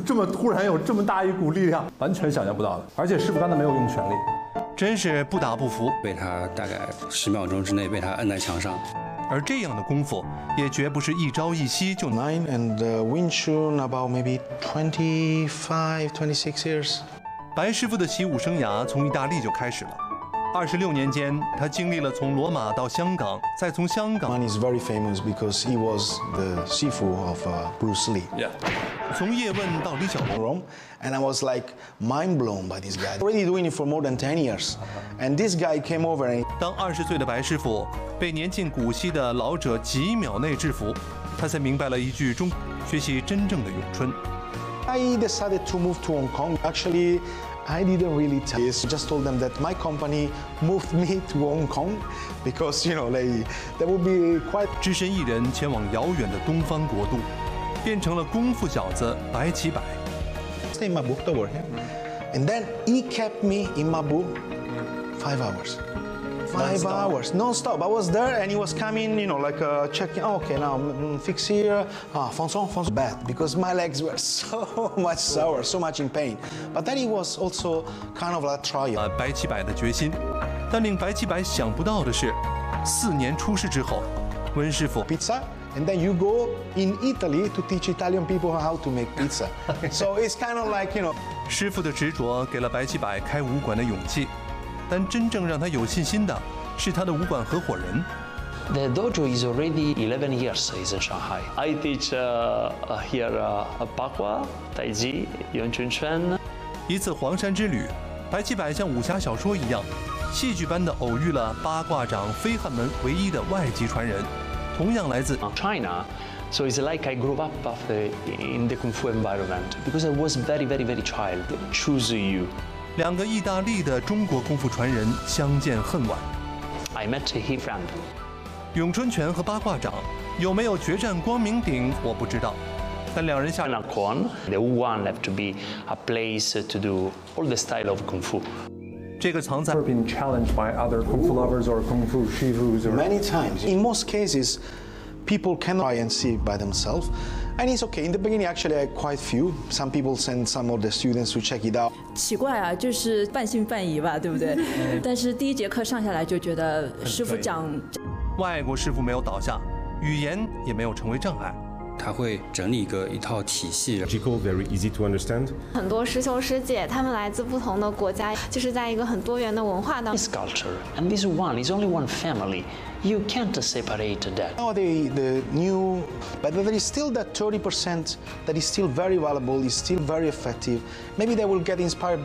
这么突然有这么大一股力量，完全想象不到的。而且师傅刚才没有用全力， 真是不打不服。 被他大概10秒钟之内被他摁在墙上。 而这样的功夫也绝不是一朝一夕就能。 9 and Wing Chun about maybe 25, 26 years. 白师傅的习武生涯从意大利就开始了。26年间，他经历了从罗马到香港，再从香港。 Man is very famous because he was the Sifu of Bruce Lee. Yeah. 从叶问到李小龙。 Rome, and I was like mind blown by this guy. Already doing it for more than 10 years, and this guy came over and. 当20岁的白师傅被年近古稀的老者几秒内制服，他才明白了一句中，学习真正的咏春。 I decided to move to Hong Kong. Actually, I didn't really tell this. I just told them that my company moved me to Hong Kong because that would be quite. 只身一人前往遥远的东方国度，变成了功夫小子白起百。 Stay in Mabu over here, and then he kept me in Mabu 5 hours. 5 hours, non-stop. I was there and he was coming, checking. Oh, okay, now fix here. Fonson, bad because my legs were so much sore, so much in pain. But then it was also kind of a trial. 白起百的决心，但令白起百想不到的是，4年出师之后，温师傅 Pizza, and then you go in Italy to teach Italian people how to make pizza. So it's kind of like. 师傅的执着给了白起百开武馆的勇气。 但真正让他有信心的是他的武馆合伙人。 The dojo is already 11 years is in Shanghai. I teach here Bagua, Taiji, Yongchun Chuan. 一次黄山之旅，白起百像武侠小说一样，戏剧般的偶遇了八卦掌飞汉门唯一的外籍传人，同样来自 China. So it's like I grew up in the Kung Fu environment because I was very, very, very child. Choose you. 2个意大利的中国功夫传人相见恨晚。 I met his friend. 咏春拳和八卦掌有没有决战光明顶，我不知道，但2人下场。 The Wuhan left to be a place to do all the style of Kung Fu. 这个藏在 Been challenged by other kung fu lovers or kung fu shifus or Many times. In most cases, people can try and see it by themselves. And it's okay. In the beginning, actually, I had quite few. Some people send some of the students to check it out. 奇怪啊，就是半信半疑吧，对不对？但是第1节课上下来就觉得师傅讲， 外国师傅没有倒下，语言也没有成为障碍。 他会整理一套体系。 Very easy to understand. 很多师兄师姐他们来自不同的国家，就是在一个很多元的文化当中。 This culture and this one is only one family. You can't separate that. Now the new, but there is still that 30% that is still very valuable, is still very effective. Maybe they will get inspired